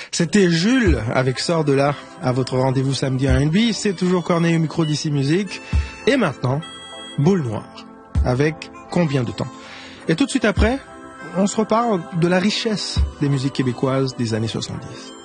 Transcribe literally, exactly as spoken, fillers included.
C'était Jules avec Sort de là à votre rendez-vous samedi à R and B. C'est toujours Corneille au micro d'Ici Musique. Et maintenant, Boule Noire avec Combien de temps. Et tout de suite après, on se reparle de la richesse des musiques québécoises des années soixante-dix.